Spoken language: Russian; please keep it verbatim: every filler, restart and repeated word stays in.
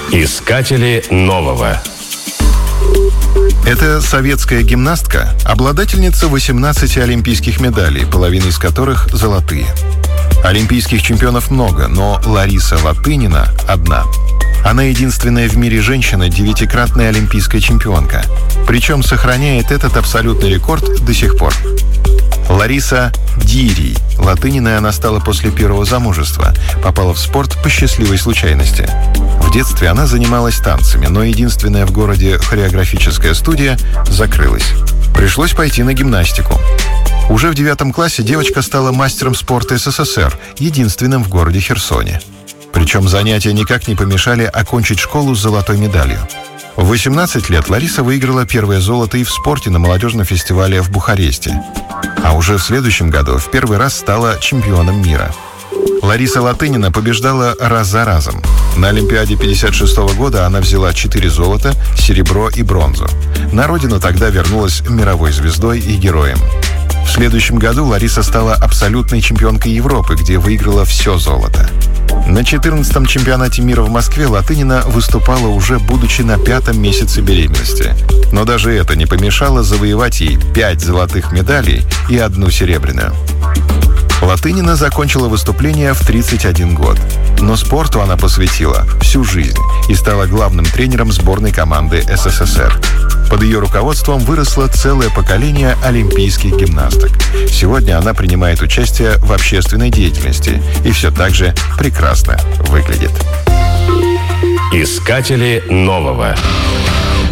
Искатели нового. Это советская гимнастка, обладательница восемнадцати олимпийских медалей, половина из которых золотые. Олимпийских чемпионов много, но Лариса Латынина одна. Она единственная в мире женщина, девятикратная олимпийская чемпионка. Причем сохраняет этот абсолютный рекорд до сих пор. Лариса Дирий. Латыниной она стала после первого замужества. Попала в спорт по счастливой случайности. В детстве она занималась танцами, но единственная в городе хореографическая студия закрылась. Пришлось пойти на гимнастику. Уже в девятом классе девочка стала мастером спорта СССР, единственным в городе Херсоне. Причем занятия никак не помешали окончить школу с золотой медалью. В восемнадцать лет Лариса выиграла первое золото и в спорте на молодежном фестивале в Бухаресте. А уже в следующем году в первый раз стала чемпионом мира. Лариса Латынина побеждала раз за разом. На Олимпиаде пятьдесят шестого года она взяла четыре золота, серебро и бронзу. На родину тогда вернулась мировой звездой и героем. В следующем году Лариса стала абсолютной чемпионкой Европы, где выиграла все золото. На четырнадцатом чемпионате мира в Москве Латынина выступала уже будучи на пятом месяце беременности. Но даже это не помешало завоевать ей пять золотых медалей и одну серебряную. Латынина закончила выступление в тридцать один год. Но спорту она посвятила всю жизнь и стала главным тренером сборной команды СССР. Под ее руководством выросло целое поколение олимпийских гимнасток. Сегодня она принимает участие в общественной деятельности и все так же прекрасно выглядит. Искатели нового.